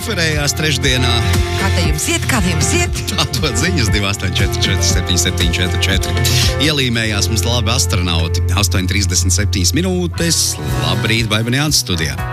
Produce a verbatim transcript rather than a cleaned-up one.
šoferējās trešdienā. Kā te jums iet, kā te jums iet? Tādot ziņas divi astoņi četri četri septiņi septiņi četri četri. Ielīmējās mums labi astronauti. astoņi trīsdesmit septiņas minūtes. Labrīt, Baiba Jānis studijā.